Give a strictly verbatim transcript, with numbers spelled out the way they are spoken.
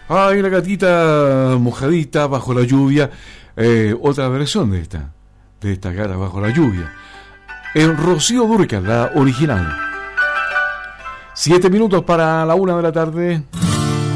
Ay, una gatita mojadita bajo la lluvia. Eh, otra versión de esta, de esta gata bajo la lluvia. En Rocío Dúrcal, la original. Siete minutos para la una de la tarde.